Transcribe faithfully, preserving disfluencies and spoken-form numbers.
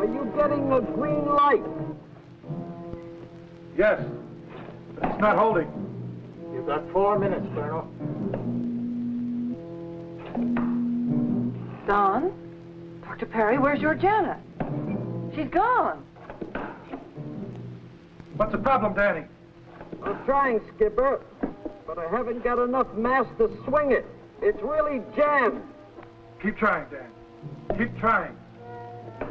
you getting a green light? Yes, but it's not holding. You've got four minutes, Colonel. Don? Doctor Perry, where's Georgiana? She's gone. What's the problem, Danny? I'm trying, Skipper, but I haven't got enough mass to swing it. It's really jammed. Keep trying, Dan. Keep trying.